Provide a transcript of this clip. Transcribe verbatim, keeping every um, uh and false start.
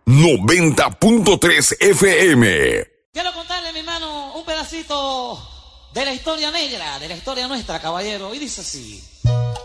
noventa punto tres F M. Quiero contarle, mi hermano, un pedacito de la historia negra, de la historia nuestra, caballero, y dice así.